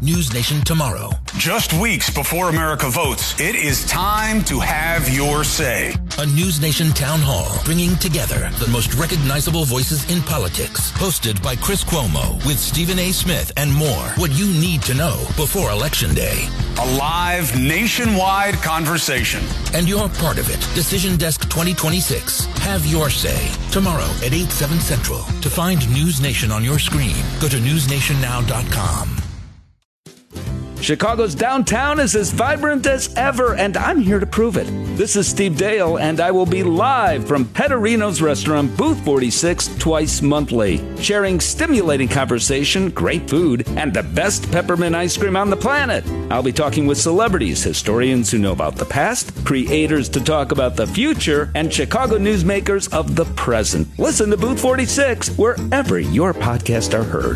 News Nation tomorrow. Just weeks before America votes, it is time to have your say. A News Nation town hall bringing together the most recognizable voices in politics. Hosted by Chris Cuomo with Stephen A. Smith and more. What you need to know before Election Day. A live nationwide conversation. And you're part of it. Decision Desk 2026. Have your say. Tomorrow at 8, 7 Central. To find News Nation on your screen, go to newsnationnow.com. Chicago's downtown is as vibrant as ever, and I'm here to prove it. This is Steve Dale, and I will be live from Petterino's Restaurant, Booth 46, twice monthly, sharing stimulating conversation, great food, and the best peppermint ice cream on the planet. I'll be talking with celebrities, historians who know about the past, creators to talk about the future, and Chicago newsmakers of the present. Listen to Booth 46 wherever your podcasts are heard.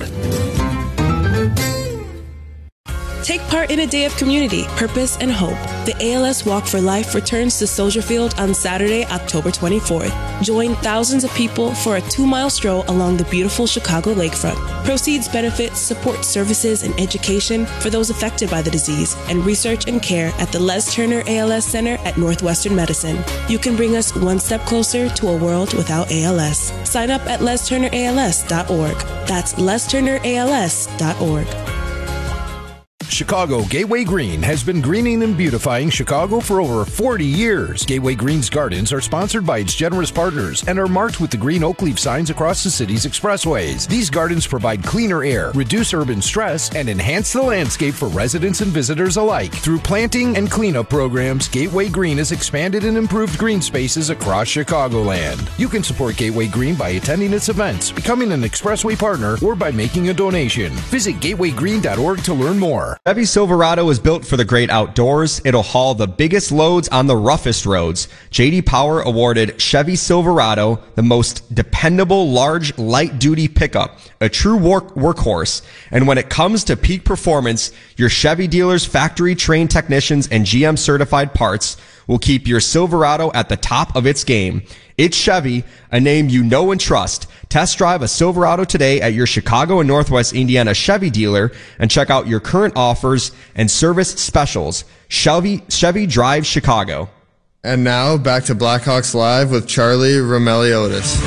Take part in a day of community, purpose, and hope. The ALS Walk for Life returns to Soldier Field on Saturday, October 24th. Join thousands of people for a 2-mile stroll along the beautiful Chicago lakefront. Proceeds benefit support services and education for those affected by the disease and research and care at the Les Turner ALS Center at Northwestern Medicine. You can bring us one step closer to a world without ALS. Sign up at lesturnерals.org. That's lesturnerals.org. Chicago Gateway Green has been greening and beautifying Chicago for over 40 years. Gateway Green's gardens are sponsored by its generous partners and are marked with the green oak leaf signs across the city's expressways. These gardens provide cleaner air, reduce urban stress, and enhance the landscape for residents and visitors alike. Through planting and cleanup programs, Gateway Green has expanded and improved green spaces across Chicagoland. You can support Gateway Green by attending its events, becoming an expressway partner, or by making a donation. Visit gatewaygreen.org to learn more. Chevy Silverado is built for the great outdoors. It'll haul the biggest loads on the roughest roads. J.D. Power awarded Chevy Silverado the most dependable large light-duty pickup, a true workhorse. And when it comes to peak performance, your Chevy dealers, factory-trained technicians, and GM-certified parts will keep your Silverado at the top of its game. It's Chevy, a name you know and trust. Test drive a Silverado today at your Chicago and Northwest Indiana Chevy dealer and check out your current offers and service specials. Chevy Drive Chicago. And now back to Blackhawks Live with Charlie Roumeliotis.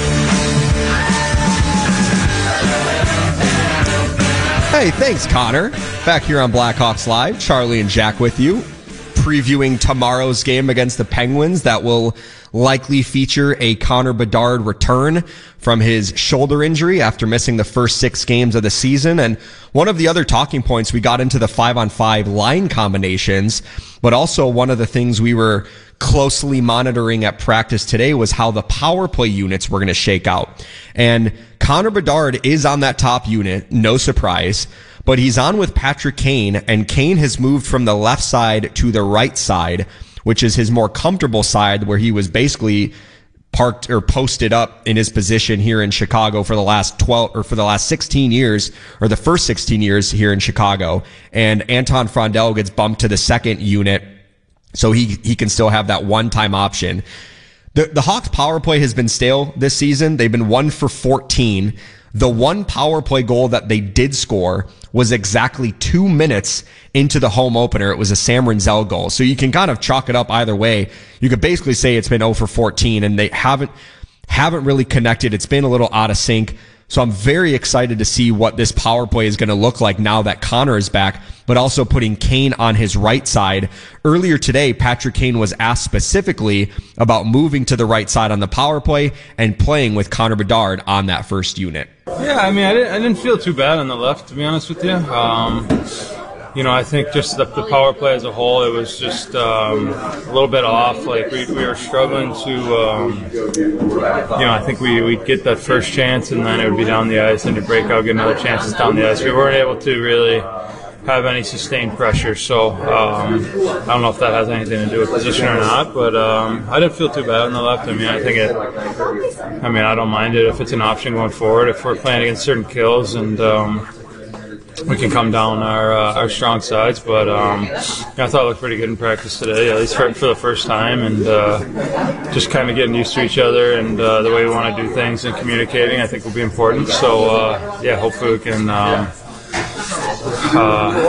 Hey, thanks, Connor. Back here on Blackhawks Live, Charlie and Jack with you, previewing tomorrow's game against the Penguins that will likely feature a Connor Bedard return from his shoulder injury after missing the first 6 games of the season. And one of the other talking points, we got into the 5-on-5 line combinations, but also one of the things we were closely monitoring at practice today was how the power play units were going to shake out. And Connor Bedard is on that top unit, no surprise, but he's on with Patrick Kane, and Kane has moved from the left side to the right side, which is his more comfortable side, where he was basically parked or posted up in his position here in Chicago for the last 16 years, or the first 16 years here in Chicago. And Anton Frondell gets bumped to the second unit, so he can still have that one-time option. The Hawks power play has been stale this season. They've been 1 for 14. The one power play goal that they did score was exactly 2 minutes into the home opener. It was a Sam Renzel goal. So you can kind of chalk it up either way. You could basically say it's been 0 for 14, and they haven't really connected. It's been a little out of sync. So I'm very excited to see what this power play is going to look like now that Connor is back, but also putting Kane on his right side. Earlier today, Patrick Kane was asked specifically about moving to the right side on the power play and playing with Connor Bedard on that first unit. Yeah, I mean, I didn't feel too bad on the left, to be honest with you. I think just the power play as a whole, it was just a little bit off. Like we were struggling to, I think we'd get that first chance and then it would be down the ice, and to break out, get another chance down the ice. We weren't able to really have any sustained pressure, so I don't know if that has anything to do with position or not, but I didn't feel too bad on the left. I mean, I don't mind it if it's an option going forward, if we're playing against certain kills and we can come down our strong sides, but I thought it looked pretty good in practice today, at least for the first time, and just kind of getting used to each other and the way we want to do things and communicating, I think, will be important. So hopefully we can